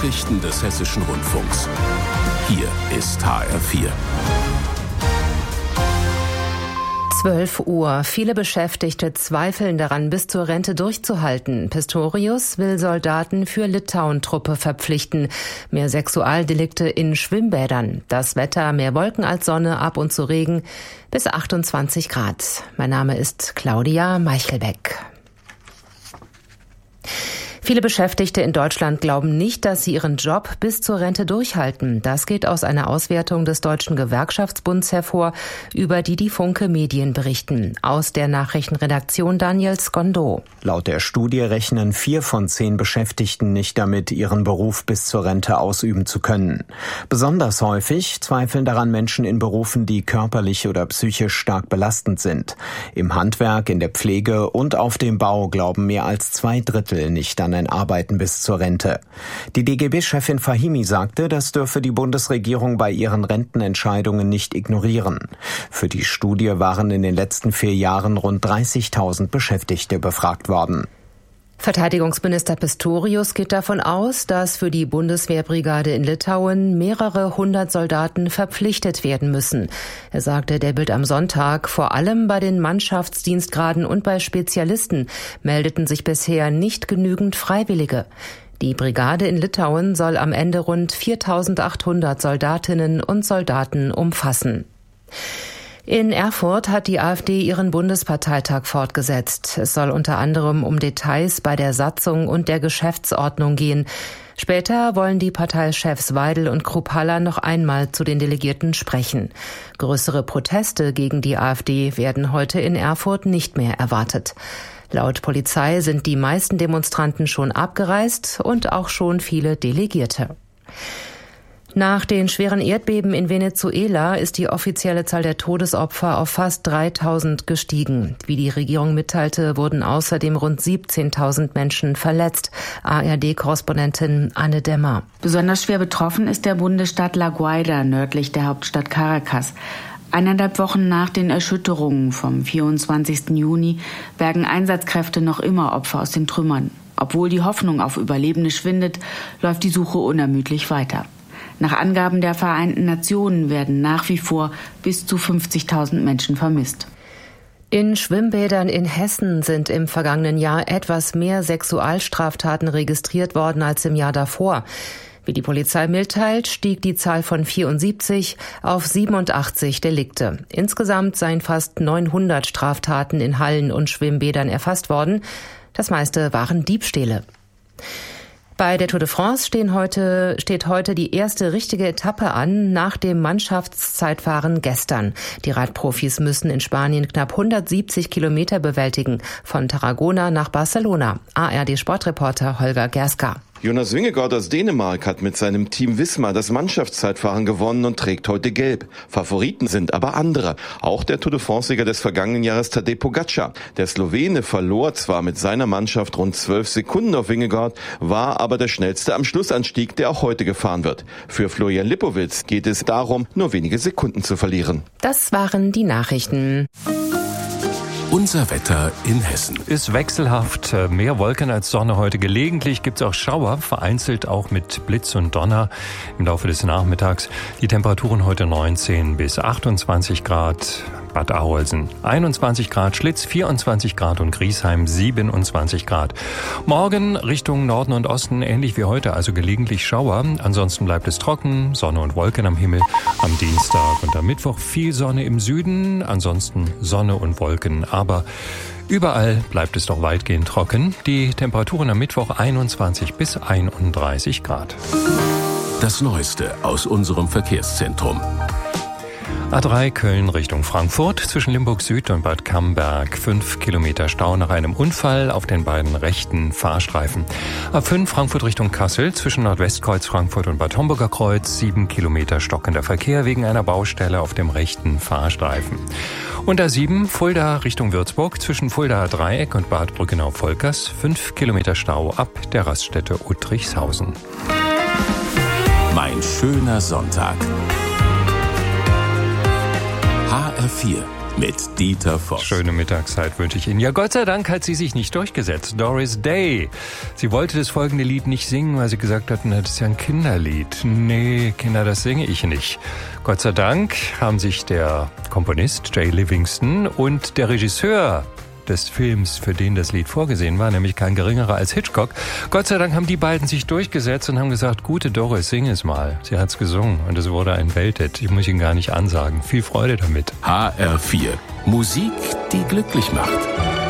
Nachrichten des Hessischen Rundfunks. Hier ist HR4. 12 Uhr. Viele Beschäftigte zweifeln daran, bis zur Rente durchzuhalten. Pistorius will Soldaten für Litauen-Truppe verpflichten. Mehr Sexualdelikte in Schwimmbädern. Das Wetter, mehr Wolken als Sonne, ab und zu Regen, bis 28 Grad. Mein Name ist Claudia Meichelbeck. Viele Beschäftigte in Deutschland glauben nicht, dass sie ihren Job bis zur Rente durchhalten. Das geht aus einer Auswertung des Deutschen Gewerkschaftsbunds hervor, über die Funke Medien berichten. Aus der Nachrichtenredaktion Daniel Skondo. Laut der Studie rechnen 4 von 10 Beschäftigten nicht damit, ihren Beruf bis zur Rente ausüben zu können. Besonders häufig zweifeln daran Menschen in Berufen, die körperlich oder psychisch stark belastend sind. Im Handwerk, in der Pflege und auf dem Bau glauben mehr als 2/3 nicht an ein Arbeiten bis zur Rente. Die DGB-Chefin Fahimi sagte, das dürfe die Bundesregierung bei ihren Rentenentscheidungen nicht ignorieren. Für die Studie waren in den letzten 4 Jahren rund 30.000 Beschäftigte befragt worden. Verteidigungsminister Pistorius geht davon aus, dass für die Bundeswehrbrigade in Litauen mehrere 100 Soldaten verpflichtet werden müssen. Er sagte der Bild am Sonntag, vor allem bei den Mannschaftsdienstgraden und bei Spezialisten meldeten sich bisher nicht genügend Freiwillige. Die Brigade in Litauen soll am Ende rund 4.800 Soldatinnen und Soldaten umfassen. In Erfurt hat die AfD ihren Bundesparteitag fortgesetzt. Es soll unter anderem um Details bei der Satzung und der Geschäftsordnung gehen. Später wollen die Parteichefs Weidel und Krupp-Haller noch einmal zu den Delegierten sprechen. Größere Proteste gegen die AfD werden heute in Erfurt nicht mehr erwartet. Laut Polizei sind die meisten Demonstranten schon abgereist und auch schon viele Delegierte. Nach den schweren Erdbeben in Venezuela ist die offizielle Zahl der Todesopfer auf fast 3.000 gestiegen. Wie die Regierung mitteilte, wurden außerdem rund 17.000 Menschen verletzt. ARD-Korrespondentin Anne Demmer. Besonders schwer betroffen ist der Bundesstaat La Guaira nördlich der Hauptstadt Caracas. 1,5 Wochen nach den Erschütterungen vom 24. Juni bergen Einsatzkräfte noch immer Opfer aus den Trümmern. Obwohl die Hoffnung auf Überlebende schwindet, läuft die Suche unermüdlich weiter. Nach Angaben der Vereinten Nationen werden nach wie vor bis zu 50.000 Menschen vermisst. In Schwimmbädern in Hessen sind im vergangenen Jahr etwas mehr Sexualstraftaten registriert worden als im Jahr davor. Wie die Polizei mitteilt, stieg die Zahl von 74 auf 87 Delikte. Insgesamt seien fast 900 Straftaten in Hallen und Schwimmbädern erfasst worden. Das meiste waren Diebstähle. Bei der Tour de France steht heute die erste richtige Etappe an nach dem Mannschaftszeitfahren gestern. Die Radprofis müssen in Spanien knapp 170 Kilometer bewältigen, von Tarragona nach Barcelona. ARD-Sportreporter Holger Gerska. Jonas Vingegaard aus Dänemark hat mit seinem Team Wismar das Mannschaftszeitfahren gewonnen und trägt heute gelb. Favoriten sind aber andere. Auch der Tour de France-Sieger des vergangenen Jahres Tadej Pogačar. Der Slowene verlor zwar mit seiner Mannschaft rund 12 Sekunden auf Vingegaard, war aber der schnellste am Schlussanstieg, der auch heute gefahren wird. Für Florian Lipowitz geht es darum, nur wenige Sekunden zu verlieren. Das waren die Nachrichten. Unser Wetter in Hessen. Ist wechselhaft, mehr Wolken als Sonne heute. Gelegentlich gibt es auch Schauer, vereinzelt auch mit Blitz und Donner im Laufe des Nachmittags. Die Temperaturen heute 19 bis 28 Grad. Bad Arolsen 21 Grad, Schlitz 24 Grad und Griesheim 27 Grad. Morgen Richtung Norden und Osten ähnlich wie heute, also gelegentlich Schauer. Ansonsten bleibt es trocken, Sonne und Wolken am Himmel. Am Dienstag und am Mittwoch viel Sonne im Süden, ansonsten Sonne und Wolken. Aber überall bleibt es doch weitgehend trocken. Die Temperaturen am Mittwoch 21 bis 31 Grad. Das Neueste aus unserem Verkehrszentrum. A3 Köln Richtung Frankfurt zwischen Limburg Süd und Bad Camberg. 5 Kilometer Stau nach einem Unfall auf den beiden rechten Fahrstreifen. A5 Frankfurt Richtung Kassel zwischen Nordwestkreuz Frankfurt und Bad Homburger Kreuz. 7 Kilometer stockender Verkehr wegen einer Baustelle auf dem rechten Fahrstreifen. Und A7 Fulda Richtung Würzburg zwischen Fuldaer Dreieck und Bad Brückenau-Volkers. 5 Kilometer Stau ab der Raststätte Uttrichshausen. Mein schöner Sonntag. HR4, mit Dieter Voss. Schöne Mittagszeit wünsche ich Ihnen. Ja, Gott sei Dank hat sie sich nicht durchgesetzt. Doris Day. Sie wollte das folgende Lied nicht singen, weil sie gesagt hat, das ist ja ein Kinderlied. Nee, Kinder, das singe ich nicht. Gott sei Dank haben sich der Komponist Jay Livingston und der Regisseur des Films, für den das Lied vorgesehen war, nämlich kein geringerer als Hitchcock. Gott sei Dank haben die beiden sich durchgesetzt und haben gesagt, gute Doris, sing es mal. Sie hat's gesungen und es wurde ein Welthit. Ich muss Ihnen gar nicht ansagen. Viel Freude damit. HR4. Musik, die glücklich macht.